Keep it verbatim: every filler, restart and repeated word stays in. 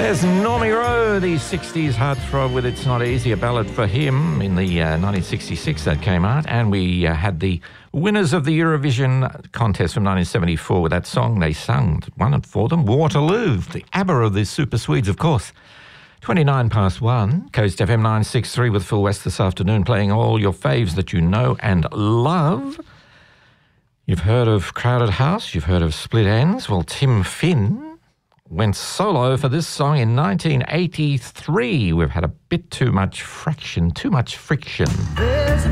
There's Normie Rowe, the sixties heartthrob with It's Not Easy, a ballad for him in the uh, nineteen sixty-six that came out. And we uh, had the winners of the Eurovision contest from nineteen seventy-four with that song they sung, won it for them, Waterloo, the ABBA of the Super Swedes, of course. twenty-nine past one, Coast F M nine sixty-three with Phil West this afternoon, playing all your faves that you know and love. You've heard of Crowded House, you've heard of Split Ends. Well, Tim Finn went solo for this song in nineteen eighty-three. We've had a bit too much fraction, too much friction. There's a